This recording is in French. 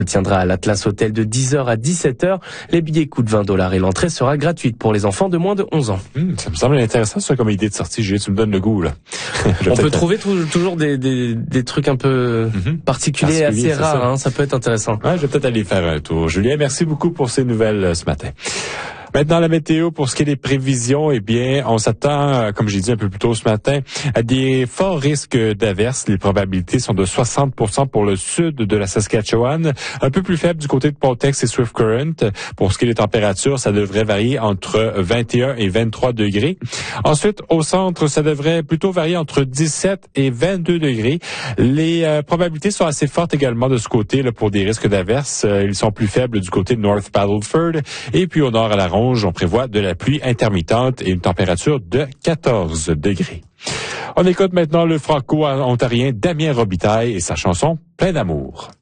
Se tiendra à l'Atlas Hotel de 10h à 17h. Les billets coûtent $20 et l'entrée sera gratuite pour les enfants de moins de 11 ans. Ça me semble intéressant, ça, comme idée de sortie. Tu me donnes le goût, là. On peut trouver toujours des trucs un peu particuliers, assez rares, hein. Ça peut être intéressant. Ouais, je vais peut-être aller faire un tour. Julien, merci beaucoup pour ces nouvelles ce matin. Maintenant, la météo, pour ce qui est des prévisions, eh bien, on s'attend, comme j'ai dit un peu plus tôt ce matin, à des forts risques d'averses. Les probabilités sont de 60% pour le sud de la Saskatchewan, un peu plus faible du côté de Pontex et Swift Current. Pour ce qui est des températures, ça devrait varier entre 21 et 23 degrés. Ensuite, au centre, ça devrait plutôt varier entre 17 et 22 degrés. Les probabilités sont assez fortes également de ce côté là, pour des risques d'averses. Ils sont plus faibles du côté de North Battleford. Et puis au nord à la Ronde, on prévoit de la pluie intermittente et une température de 14 degrés. On écoute maintenant le franco-ontarien Damien Robitaille et sa chanson Plein d'amour.